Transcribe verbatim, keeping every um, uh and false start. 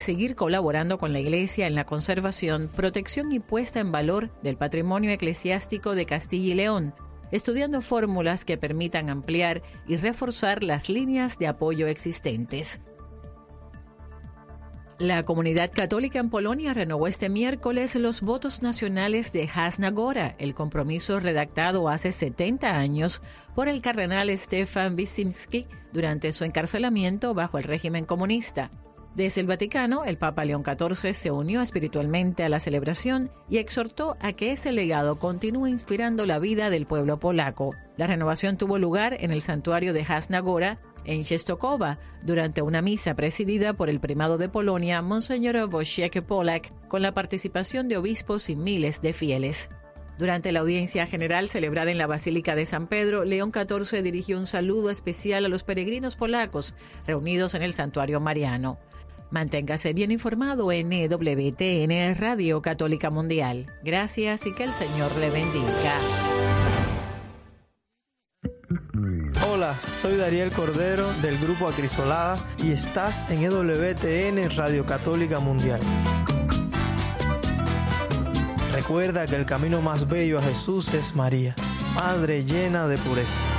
seguir colaborando con la Iglesia en la conservación, protección y puesta en valor del patrimonio eclesiástico de Castilla y León, estudiando fórmulas que permitan ampliar y reforzar las líneas de apoyo existentes. La comunidad católica en Polonia renovó este miércoles los votos nacionales de Jasna Góra, el compromiso redactado hace setenta años por el cardenal Stefan Wyszynski durante su encarcelamiento bajo el régimen comunista. Desde el Vaticano, el Papa León catorce se unió espiritualmente a la celebración y exhortó a que ese legado continúe inspirando la vida del pueblo polaco. La renovación tuvo lugar en el santuario de Jasna Góra, en Częstochowa, durante una misa presidida por el primado de Polonia, Monseñor Wojciech Polak, con la participación de obispos y miles de fieles. Durante la audiencia general celebrada en la Basílica de San Pedro, León catorce dirigió un saludo especial a los peregrinos polacos reunidos en el santuario mariano. Manténgase bien informado en E W T N Radio Católica Mundial. Gracias y que el Señor le bendiga. Hola, soy Dariel Cordero del Grupo Acrisolada y estás en E W T N Radio Católica Mundial. Recuerda que el camino más bello a Jesús es María, Madre llena de pureza.